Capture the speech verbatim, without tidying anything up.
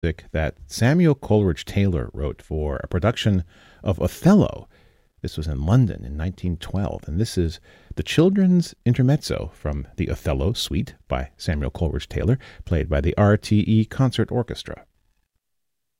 that Samuel Coleridge Taylor wrote for a production of Othello. This was in London in nineteen twelve, and this is the Children's Intermezzo from the Othello Suite by Samuel Coleridge Taylor, played by the R T E Concert Orchestra.